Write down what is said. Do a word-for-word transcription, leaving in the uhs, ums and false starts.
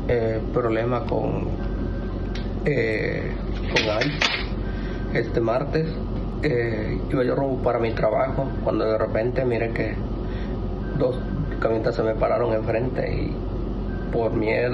eh, problema con, eh, con Ay. Este martes eh, iba yo rumbo para mi trabajo cuando de repente miré que dos camionetas se me pararon enfrente y por miedo